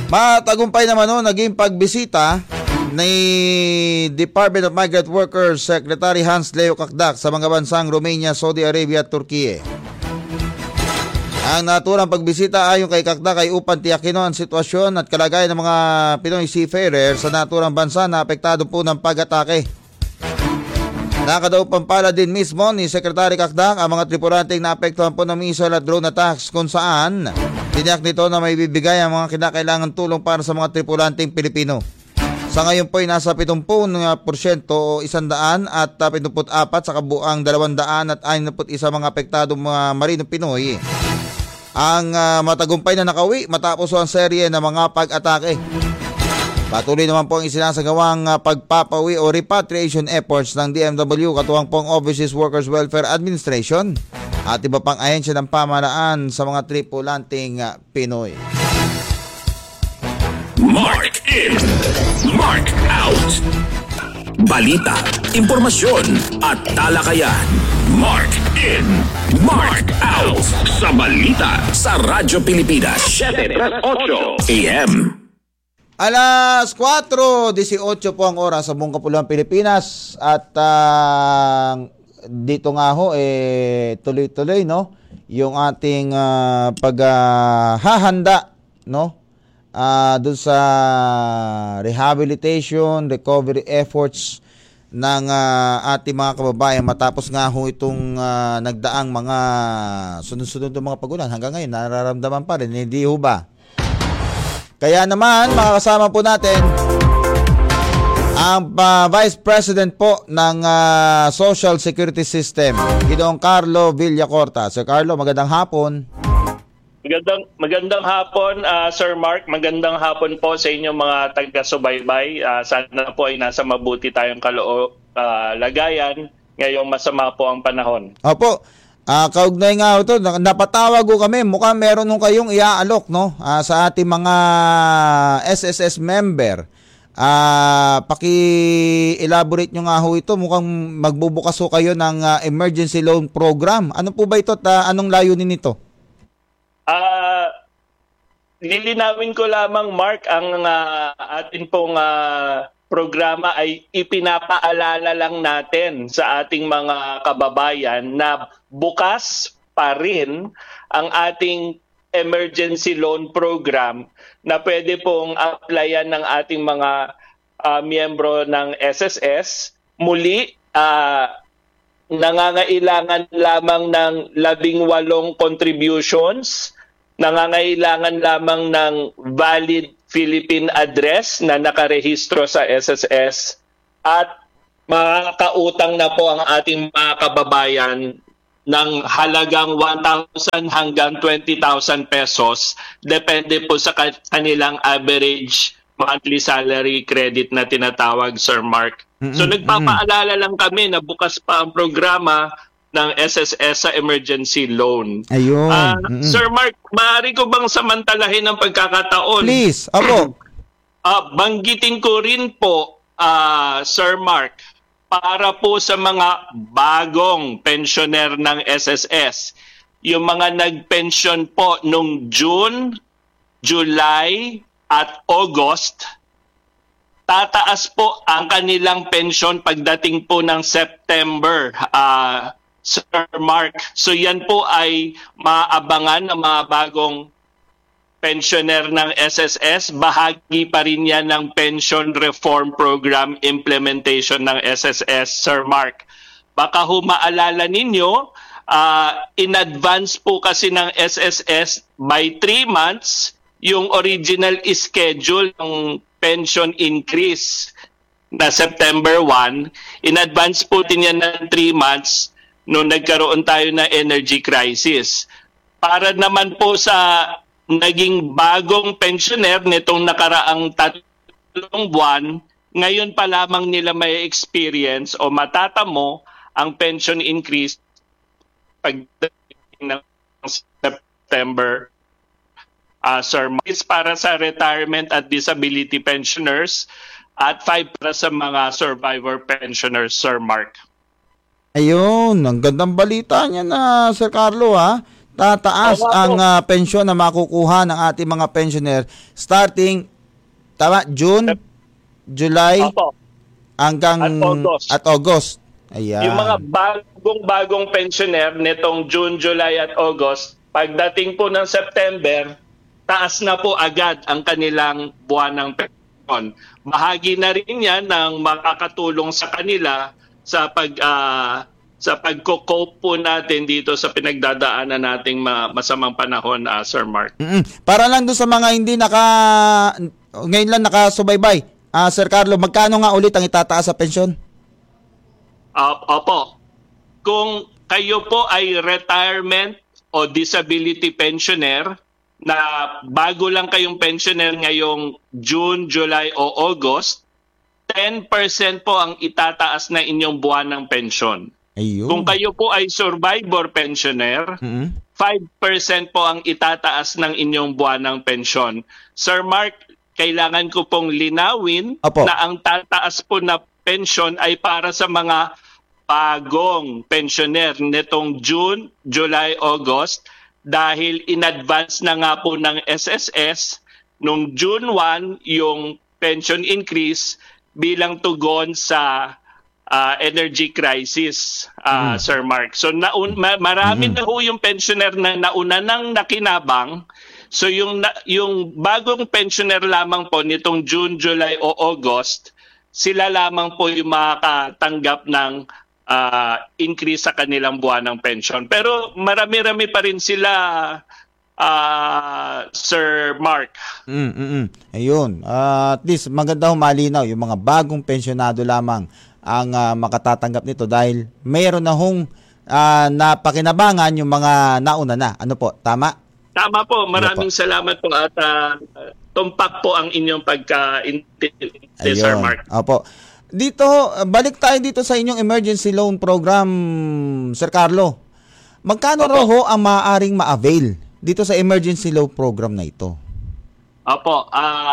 Matagumpay naman naging pagbisita ni Department of Migrant Workers Secretary Hans Leo Kakdak sa mga bansang Romania, Saudi Arabia at Turkey. Ang naturang pagbisita ayon kay Kakdak ay upang tiyakin ang sitwasyon at kalagayan ng mga Pinoy seafarer sa naturang bansa na apektado po ng pag-atake. Nakadaupang pala din mismo ni Secretary Kakdak ang mga tripulanteng naapektuhan po ng missile at drone attacks kung saan tiniyak nito na may bibigay ang mga kinakailangan tulong para sa mga tripulanteng Pilipino. Sa ngayon po ay nasa 70% o 100 at 74 sa kabuang 261 mga apektadong mga marinong Pinoy ang matagumpay na nakauwi matapos ang serye ng mga pag-atake. Patuloy naman po ang isinasagawang pagpapawi o repatriation efforts ng DMW katuwang pong Overseas Workers Welfare Administration at iba pang ahensya ng pamahalaan sa mga tripulanting Pinoy. Mark in, Mark out. Balita, impormasyon at talakayan. Mark in, Mark out. Sa balita sa Radyo Pilipinas 738 AM. Alas 4:18 po ang oras sa buong kapuluan Pilipinas at dito nga ho tuloy-tuloy yung ating paghahanda doon sa rehabilitation, recovery efforts ng ating mga kababayan matapos nga ho itong nagdaang mga sunod-sunod ng mga pagulan hanggang ngayon nararamdaman pa rin, hindi ho ba? Kaya naman, makakasama po natin ang Vice President po ng Social Security System, Ginoong Carlo Villacorta. Sir Carlo, magandang hapon. Magandang hapon, Sir Mark. Magandang hapon po sa inyong mga taga-subaybay. Sana po ay nasa mabuti tayong lagayan. Ngayong masama po ang panahon. Opo. Kaugnay nga ito, napatawag ko kami, mukhang meron nung kayong iaalok sa ating mga SSS member. Paki-elaborate nyo nga ho ito, mukhang magbubukas ho kayo ng emergency loan program. Ano po ba ito at anong layunin nito? Lilinawin ko lamang, Mark, ang atin pong programa ay ipinapaalala lang natin sa ating mga kababayan na bukas pa rin ang ating emergency loan program na pwede pong applyan ng ating mga miyembro ng SSS. Muli, nangangailangan lamang ng 18 contributions, nangangailangan lamang ng valid Philippine address na nakarehistro sa SSS at makakautang na po ang ating mga kababayan ng halagang 1,000 hanggang 20,000 pesos. Depende po sa kanilang average monthly salary credit na tinatawag, Sir Mark. So nagpapaalala lang kami na bukas pa ang programa ng SSS sa emergency loan. Ayun. Sir Mark, maaari ko bang samantalahin ang pagkakataon? Please, ako. Banggitin ko rin po, Sir Mark, para po sa mga bagong pensioner ng SSS, yung mga nagpension po nung June, July at August, tataas po ang kanilang pension pagdating po ng September, Sir Mark. So yan po ay maabangan ng mga bagong pensioner ng SSS. Bahagi pa rin yan ng Pension Reform Program implementation ng SSS, Sir Mark. Baka maalala ninyo, in advance po kasi ng SSS by 3 months yung original schedule ng pension increase na September 1. In advance po din yan ng 3 months nung nagkaroon tayo ng energy crisis. Para naman po sa naging bagong pensioner nitong nakaraang 3 buwan, ngayon pa lamang nila may experience o matatamo ang pension increase pagdating ng September. Sir, it's para sa retirement at disability pensioners at 5 para sa mga survivor pensioners, Sir Mark. Ayun, ang gandang balita niya na, Sir Carlo, ha? tataas Oo nga ang po. pensyon na makukuha ng ating mga pensioner starting June, July Opo. hanggang At August. Ayan. Yung mga bagong pensioner nitong June, July at August, pagdating po ng September, taas na po agad ang kanilang buwan ng pensyon. Bahagi na rin yan ng makakatulong sa kanila sa pagko-cope po natin dito sa pinagdadaanan nating masamang panahon, Sir Mark. Para lang doon sa mga hindi ngayon lang nakasubaybay, Sir Carlo, magkano nga ulit ang itataas sa pensyon? Opo. Kung kayo po ay retirement o disability pensioner na bago lang kayong pensioner ngayong June, July o August, 10% po ang itataas na inyong buwan ng pensyon. Ayun. Kung kayo po ay survivor pensioner, 5% po ang itataas ng inyong buwan ng pensyon. Sir Mark, kailangan ko pong linawin Opo. na ang tataas po na pensyon ay para sa mga bagong pensioner nitong June, July, August dahil in advance na nga po ng SSS nung June 1 yung pension increase bilang tugon sa energy crisis, Sir Mark. So marami na ho yung pensioner na nauna nang nakinabang. So yung bagong pensioner lamang po nitong June, July o August, sila lamang po yung makakatanggap ng increase sa kanilang buwan ng pension. Pero marami-rami pa rin sila, Sir Mark. Ayun. At least maganda malinaw yung mga bagong pensionado lamang ang makatatanggap nito dahil mayroon na hong napakinabangan yung mga nauna na. Ano po? Tama? Tama po. Maraming salamat po at tumpak po ang inyong pagka-intindi, Sir Mark. Opo. Dito, balik tayo dito sa inyong emergency loan program, Sir Carlo. Magkano raw ho ang maaaring ma-avail dito sa emergency loan program na ito? Opo.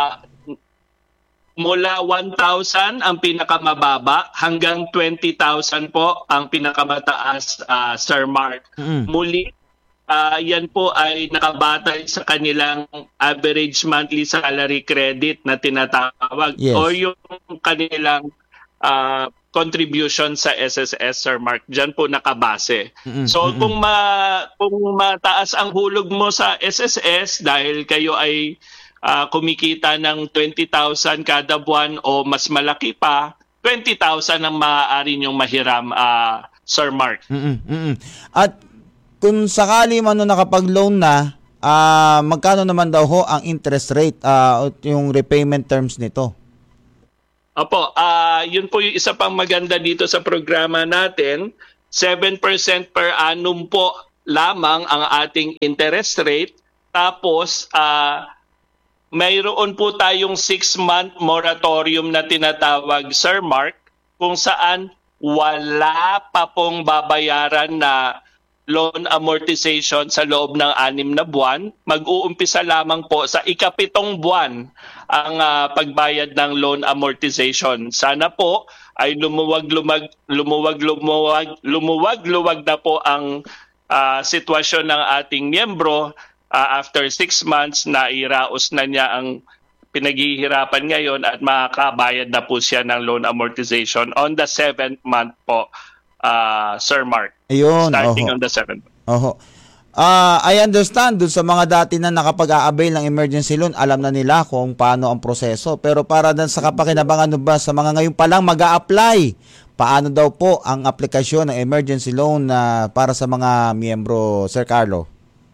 Mula 1,000 ang pinakamababa hanggang 20,000 po ang pinakamataas, Sir Mark. Muli, yan po ay nakabatay sa kanilang average monthly salary credit na tinatawag o yung kanilang contribution sa SSS, Sir Mark. Diyan po nakabase. So kung mataas ang hulog mo sa SSS dahil kayo ay kumikita ng 20,000 kada buwan o mas malaki pa, 20,000 ang maaari niyong mahiram, Sir Mark. At kung sakali man nakapag-loan na, magkano naman daw ho ang interest rate at yung repayment terms nito? Opo, yun po yung isa pang maganda dito sa programa natin. 7% per annum po lamang ang ating interest rate. Tapos, mayroon po tayong 6-month moratorium na tinatawag, Sir Mark, kung saan wala pa pong babayaran na loan amortization sa loob ng 6 na buwan. Mag-uumpisa lamang po sa ika-7 buwan ang pagbayad ng loan amortization. Sana po ay lumuwag na po ang sitwasyon ng ating miyembro. After 6 months, nairaos na niya ang pinaghihirapan ngayon at makakabayad na po siya ng loan amortization on the 7th month po, Sir Mark. Ayun, starting on the 7th. I understand dun sa mga dati na nakapag-a-avail ng emergency loan, alam na nila kung paano ang proseso. Pero para sa kapakinabangan ba sa mga ngayon pa lang mag-a-apply, paano daw po ang aplikasyon ng emergency loan para sa mga miyembro, Sir Carlo?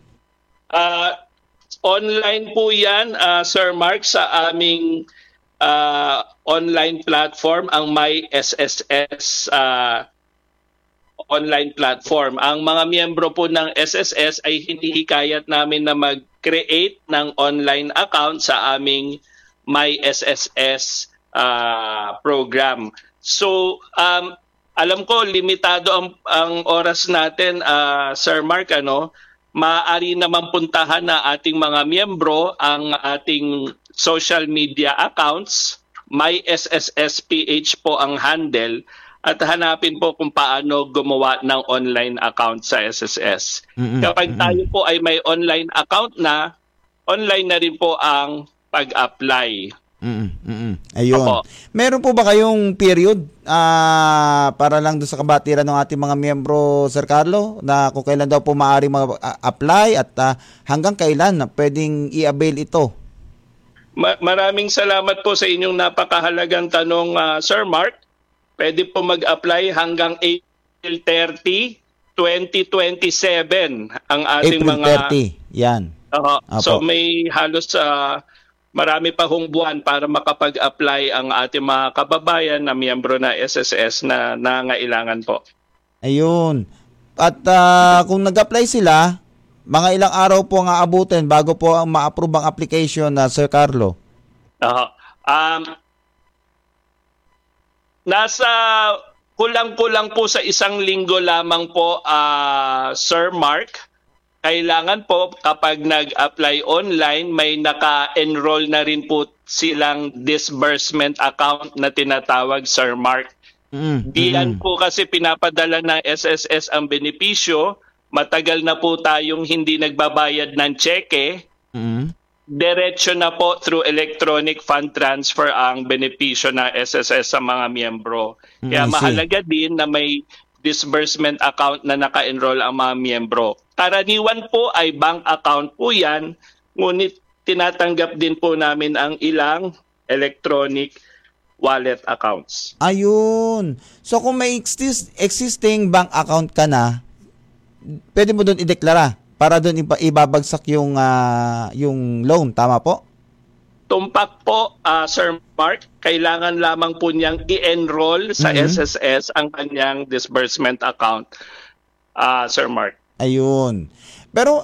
Online po yan, Sir Mark, sa aming online platform, ang MySSS online platform. Ang mga miyembro po ng SSS ay hinihikayat namin na mag-create ng online account sa aming MySSS program. So, alam ko limitado ang oras natin, Sir Mark, maaari naman puntahan na ating mga miyembro ang ating social media accounts. MySSSPH po ang handle. at hanapin po kung paano gumawa ng online account sa SSS. Kapag tayo po ay may online account na, online na rin po ang pag-apply. Ayun. Opo. Meron po ba kayong period para lang doon sa kabatiran ng ating mga miyembro, Sir Carlo, na kung kailan daw po maaari mag-apply at hanggang kailan na pwedeng i-avail ito? Maraming salamat po sa inyong napakahalagang tanong, Sir Mark. Pwede po mag-apply hanggang April 30, 2027 ang ating April mga 30, yan. So may halos marami pa hong buwan para makapag-apply ang ating mga kababayan na miyembro na SSS na nangailangan po. Ayun. At kung nag-apply sila, mga ilang araw po ang aabutin bago po ang ma-approve ang application na Sir Carlo? Nasa kulang-kulang po sa 1 linggo lamang po, Sir Mark. Kailangan po kapag nag-apply online, may naka-enroll na rin po silang disbursement account na tinatawag, Sir Mark. Diyan po kasi pinapadala ng SSS ang benepisyo. Matagal na po tayong hindi nagbabayad ng cheque. Diretso na po through electronic fund transfer ang benepisyo ng SSS sa mga miyembro. Kaya mahalaga din na may disbursement account na naka-enroll ang mga miyembro. Karaniwan po ay bank account po yan, ngunit tinatanggap din po namin ang ilang electronic wallet accounts. Ayun. So kung may existing bank account ka na, pwede mo doon ideklara para doon ibabagsak yung loan. Tama po? Tumpak po, Sir Mark, kailangan lamang po niyang i-enroll sa SSS ang kanyang disbursement account, Sir Mark. Ayun. Pero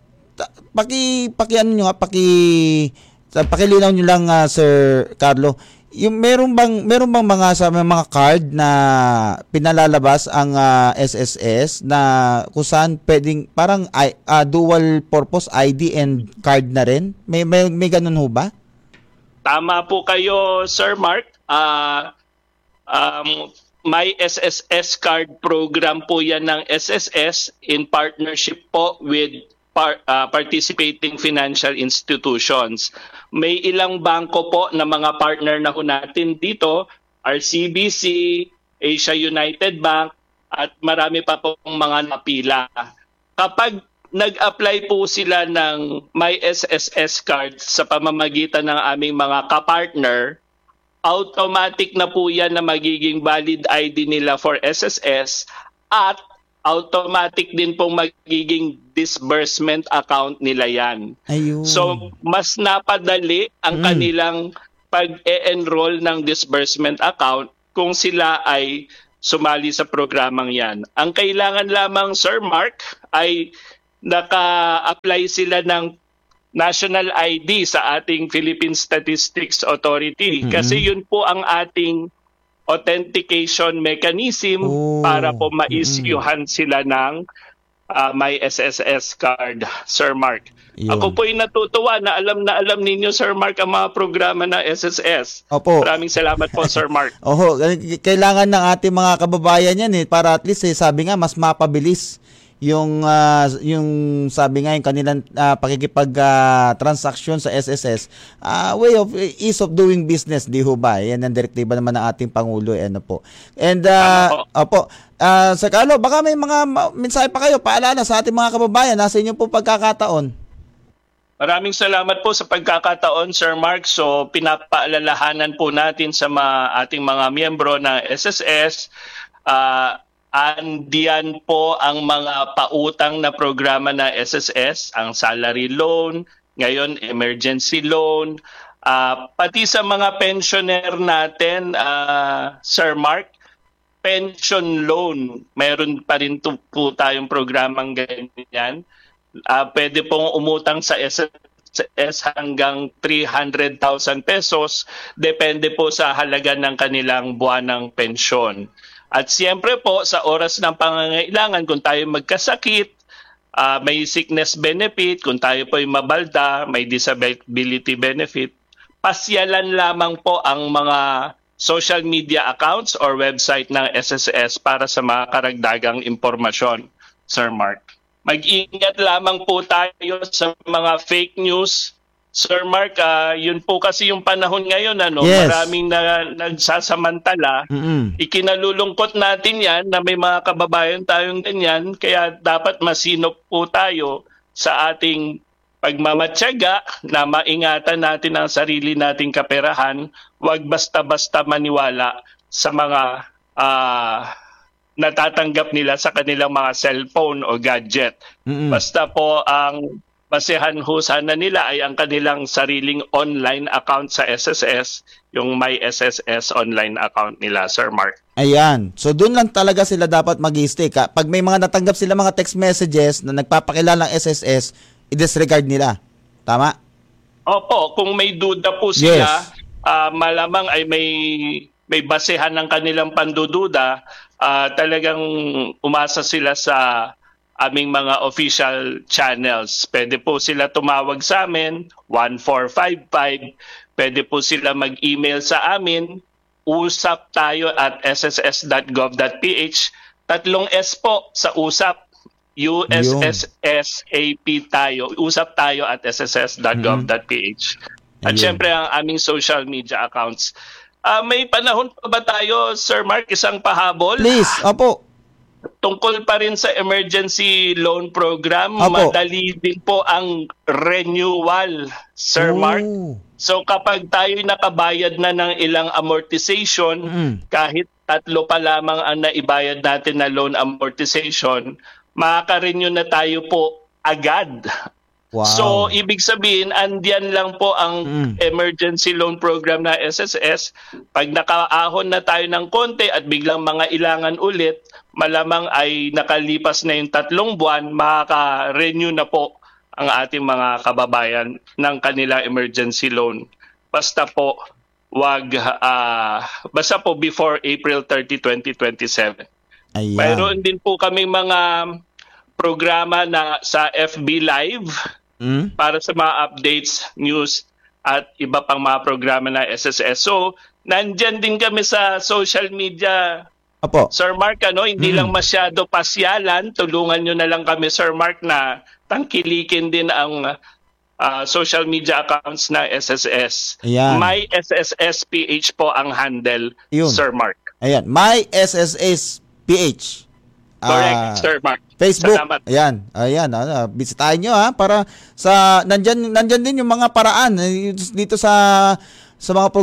pakilinaw niyo lang, Sir Carlo, yung meron bang mga card na pinalalabas ang SSS na kung saan pwedeng parang dual purpose ID and card na rin? May ganun ho ba? Tama po kayo, Sir Mark. May SSS card program po yan ng SSS in partnership po with participating financial institutions. May ilang bangko po na mga partner na ho natin dito, RCBC, Asia United Bank, at marami pa pong mga napila. Kapag nag-apply po sila ng My SSS card sa pamamagitan ng aming mga kapartner, automatic na po yan na magiging valid ID nila for SSS at automatic din pong magiging disbursement account nila yan. Ayun. So, mas napadali ang kanilang pag-e-enroll ng disbursement account kung sila ay sumali sa programang yan. Ang kailangan lamang, Sir Mark, ay naka-apply sila ng national ID sa ating Philippine Statistics Authority. Kasi yun po ang ating authentication mechanism para po ma-issuehan sila ng My SSS card, Sir Mark. Yun. Ako po ay natutuwa na alam ninyo, Sir Mark, ang mga programa ng SSS. Opo. Maraming salamat po, Sir Mark. Oho, kailangan ng ating mga kababayan yan para at least sabi nga mas mapabilis yung sabi nga yung kanilang pakikipag transaction sa SSS, way of ease of doing business, di ho ba? Yan ang direktiba naman ng ating Pangulo, ano po. And opo, Sir Carlo, baka may mga mensahe pa kayo, paalala sa ating mga kababayan, nasa inyo po pagkakataon. Maraming salamat po sa pagkakataon, Sir Mark. So pinapaalalahanan po natin sa ating mga miyembro ng SSS, andiyan po ang mga pautang na programa na SSS, ang salary loan, ngayon emergency loan, pati sa mga pensioner natin, Sir Mark, pension loan, meron pa rin po tayong programang ganyan. Pwede pong umutang sa SSS hanggang 300,000 pesos, depende po sa halaga ng kanilang buwanang pensyon. At siyempre po, sa oras ng pangangailangan, kung tayo magkasakit, may sickness benefit, kung tayo po ay mabalda, may disability benefit, pasyalan lamang po ang mga social media accounts or website ng SSS para sa mga karagdagang impormasyon, Sir Mark. Mag-ingat lamang po tayo sa mga fake news. Sir Mark, yun po kasi yung panahon ngayon, Yes. maraming nagsasamantala. Ikinalulungkot natin yan na may mga kababayan tayong ganyan, kaya dapat masinop po tayo sa ating pagmamatyaga na maingatan natin ang sarili nating kaperahan. Huwag basta-basta maniwala sa mga natatanggap nila sa kanilang mga cellphone o gadget. Basta po ang basehan ho sana nila ay ang kanilang sariling online account sa SSS, yung My SSS online account nila, Sir Mark. Ayan. So doon lang talaga sila dapat mag-i-stick. Pag may mga natanggap sila mga text messages na nagpapakilala ng SSS, i-disregard nila. Tama? Opo, kung may duda po sila, malamang ay may basehan ng kanilang pandududa, talagang umasa sila sa aming mga official channels. Pwede po sila tumawag sa amin, 1455. Pwede po sila mag-email sa amin, usaptayo@sss.gov.ph. 3 S po sa usap. USSSAP tayo. Usap tayo @sss.gov.ph. At syempre ang aming social media accounts. May panahon pa ba tayo, Sir Mark, isang pahabol? Please, opo. Tungkol pa rin sa emergency loan program, Opo. madali din po ang renewal, Sir Mark. So kapag tayo nakabayad na ng ilang amortization, kahit 3 pa lamang ang naibayad natin na loan amortization, makaka-renew na tayo po agad. Wow. So ibig sabihin, andyan lang po ang emergency loan program na SSS. Pag nakaahon na tayo ng konti at biglang mga ilangan ulit, malamang ay nakalipas na yung 3 buwan, makaka-renew na po ang ating mga kababayan ng kanilang emergency loan. Basta po basta po before April 30, 2027. Ayan. Mayroon din po kami mga programa na sa FB Live para sa mga updates, news at iba pang mga programa na SSS. So, nandyan din kami sa social media, Opo. Sir Mark, hindi lang masyado pasyalan. Tulungan nyo na lang kami, Sir Mark, na tangkilikin din ang social media accounts na SSS. Ayan. My SSS PH po ang handle, Yun. Sir Mark. Ayan. My SSS PH. Correct, Sir Mark. Facebook. Salamat. Ayan. Bisitahin nyo para sa nandyan din yung mga paraan dito sa mga